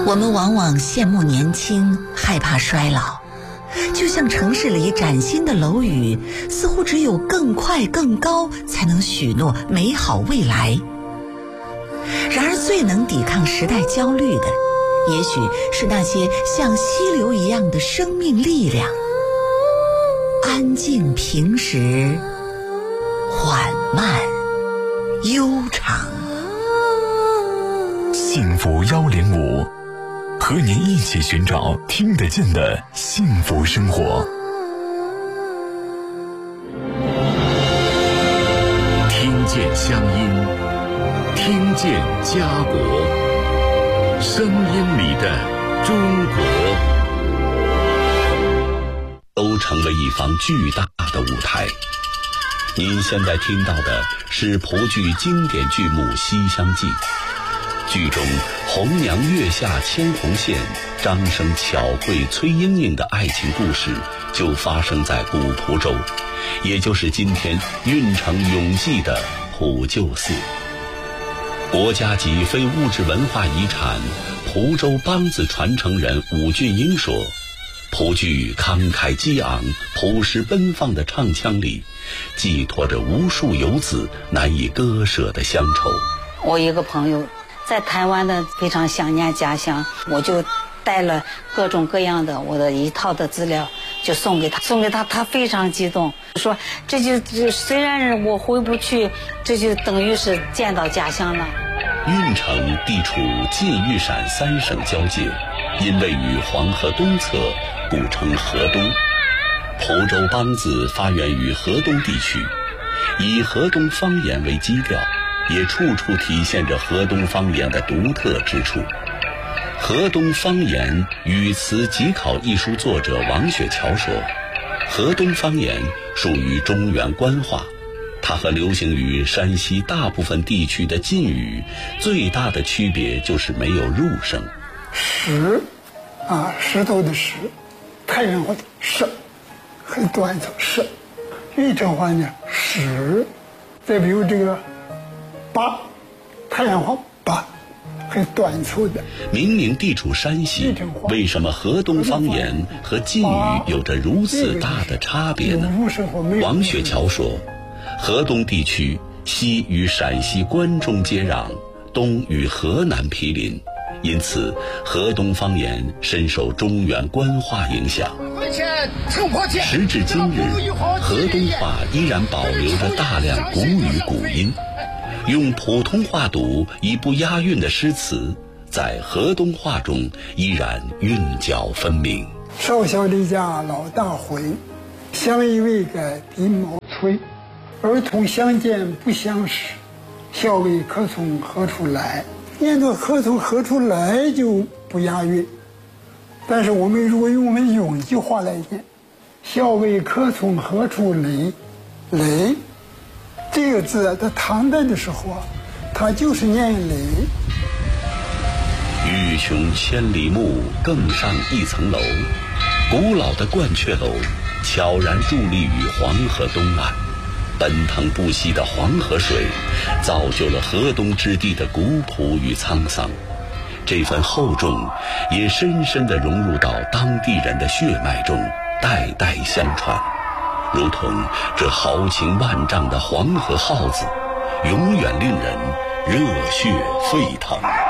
我们往往羡慕年轻，害怕衰老，就像城市里崭新的楼宇，似乎只有更快更高才能许诺美好未来。然而最能抵抗时代焦虑的，也许是那些像溪流一样的生命力量，安静平实，缓慢悠长。 幸福105，和您一起寻找听得见的幸福生活。 听见乡音，听见家国，声音里的中国， 都成为一方巨大的舞台。您现在听到的是蒲剧经典剧目《西厢记》。剧中红娘月下牵红线，张生巧慧崔莺莺的爱情故事就发生在古蒲州，也就是今天运城永济的普救寺。国家级非物质文化遗产蒲州梆子传承人武俊英说，蒲剧慷慨激昂、朴实奔放的唱腔里，寄托着无数游子难以割舍的乡愁。 我一个朋友在台湾的非常想念家乡，我就带了各种各样的我的一套的资料，就送给他，他非常激动，说这虽然我回不去，这就等于是见到家乡了。 运城地处晋豫陕3省交界，因位于黄河东侧，故称河东。蒲州梆子发源于河东地区，以河东方言为基调，也处处体现着河东方言的独特之处。河东方言语词集考一书作者王雪桥说，河东方言属于中原官话，它和流行于山西大部分地区的晋语最大的区别就是没有入声。 石石头的石，太原话的石，很短促石，运城话呢石。再比如这个八，太原话八，很短促的。 明明地处山西，为什么河东方言和晋语有着如此大的差别呢？王雪桥说，河东地区西与陕西关中接壤，东与河南毗邻，因此河东方言深受中原官话影响。时至今日，河东话依然保留着大量古语古音，用普通话读以不押韵的诗词，在河东话中依然韵脚分明。 少小离家老大回，相依为该鬓毛衰。儿童相见不相识，笑问客从何处来。念作客从何处来就不押韵，但是我们如果用我们永济话来念，笑问客从何处来，来这个字在唐代的时候它就是念雷。 欲穷千里目，更上一层楼。古老的鹳雀楼悄然伫立于黄河东岸，奔腾不息的黄河水造就了河东之地的古朴与沧桑，这份厚重也深深地融入到当地人的血脉中，代代相传，如同这豪情万丈的黄河号子，永远令人热血沸腾。